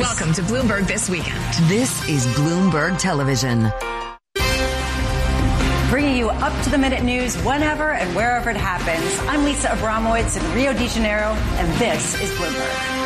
Welcome to Bloomberg This Weekend. This is Bloomberg Television. Bringing you up-to-the-minute news whenever and wherever it happens. I'm Lisa Abramowitz in Rio de Janeiro, and this is Bloomberg.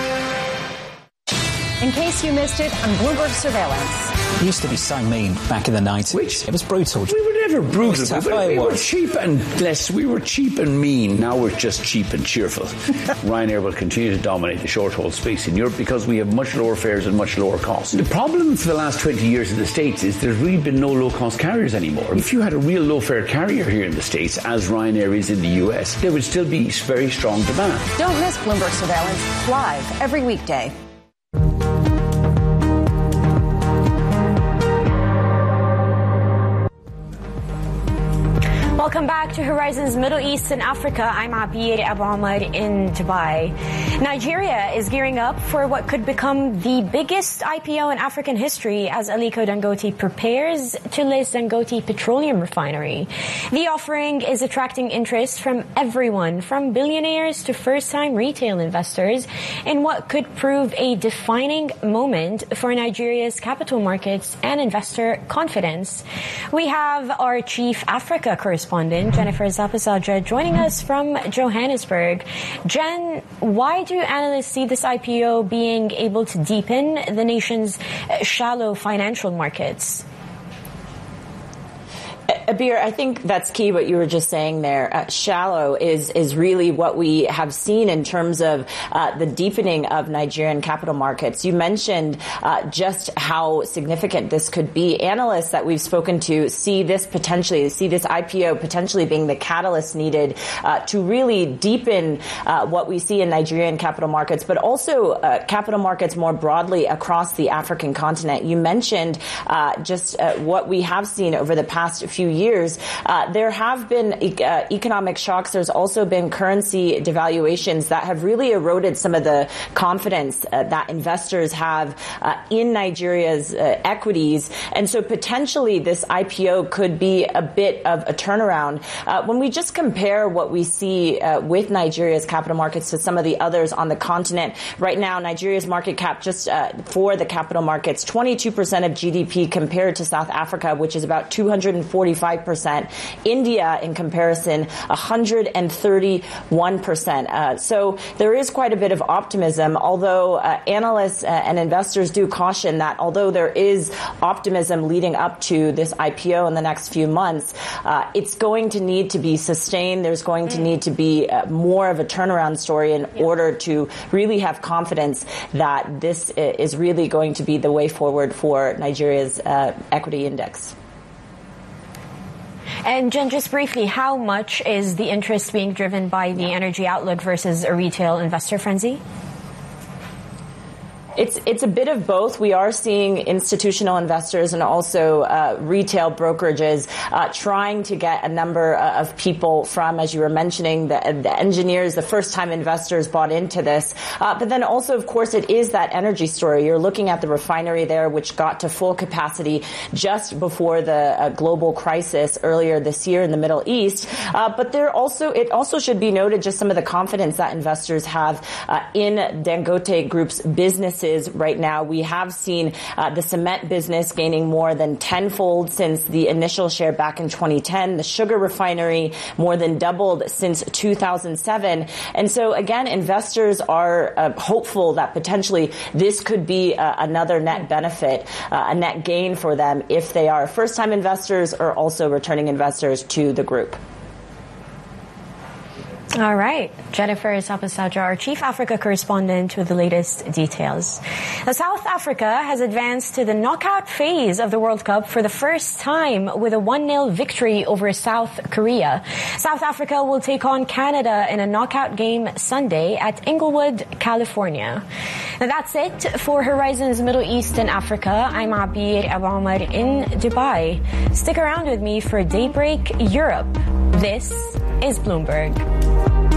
In case you missed it, on Bloomberg Surveillance. It used to be so mean back in the 90s. It was brutal. We were never brutal. We were cheap and mean. Now we're just cheap and cheerful. Ryanair will continue to dominate the short-haul space in Europe because we have much lower fares and much lower costs. The problem for the last 20 years in the States is there's really been no low-cost carriers anymore. If you had a real low-fare carrier here in the States, as Ryanair is in the US, there would still be very strong demand. Don't miss Bloomberg Surveillance live every weekday. Welcome back to Horizons Middle East and Africa. I'm Abir Abu Ahmad in Dubai. Nigeria is gearing up for what could become the biggest IPO in African history as Aliko Dangote prepares to list Dangote Petroleum Refinery. The offering is attracting interest from everyone, from billionaires to first-time retail investors, in what could prove a defining moment for Nigeria's capital markets and investor confidence. We have our chief Africa correspondent, Jennifer Zapasaja, joining us from Johannesburg. Jen, why do analysts see this IPO being able to deepen the nation's shallow financial markets? Abir, I think that's key what you were just saying there. Shallow is really what we have seen in terms of the deepening of Nigerian capital markets. You mentioned just how significant this could be. Analysts that we've spoken to see this IPO potentially being the catalyst needed to really deepen what we see in Nigerian capital markets, but also capital markets more broadly across the African continent. You mentioned just what we have seen over the past few years. There have been economic shocks. There's also been currency devaluations that have really eroded some of the confidence that investors have in Nigeria's equities. And so potentially this IPO could be a bit of a turnaround. When we just compare what we see with Nigeria's capital markets to some of the others on the continent, right now Nigeria's market cap just for the capital markets, 22% of GDP compared to South Africa, which is about 245%. India, in comparison, 131%. So there is quite a bit of optimism, although analysts and investors do caution that although there is optimism leading up to this IPO in the next few months, it's going to need to be sustained. There's going to need to be more of a turnaround story in order to really have confidence that this is really going to be the way forward for Nigeria's equity index. And Jen, just briefly, how much is the interest being driven by the energy outlook versus a retail investor frenzy? It's a bit of both. We are seeing institutional investors and also retail brokerages trying to get a number of people from, as you were mentioning, the engineers, the first-time investors bought into this. But then also, of course, it is that energy story. You're looking at the refinery there, which got to full capacity just before the global crisis earlier this year in the Middle East. But it also should be noted just some of the confidence that investors have in Dangote Group's businesses. Right now, we have seen the cement business gaining more than tenfold since the initial share back in 2010. The sugar refinery more than doubled since 2007. And so, again, investors are hopeful that potentially this could be another net benefit, a net gain for them if they are first-time investors or also returning investors to the group. All right. Jennifer Zapasaja, our chief Africa correspondent, with the latest details. Now, South Africa has advanced to the knockout phase of the World Cup for the first time with a 1-0 victory over South Korea. South Africa will take on Canada in a knockout game Sunday at Inglewood, California. Now, that's it for Horizons Middle East and Africa. I'm Abir Abu Ahmad in Dubai. Stick around with me for Daybreak Europe. This is Bloomberg.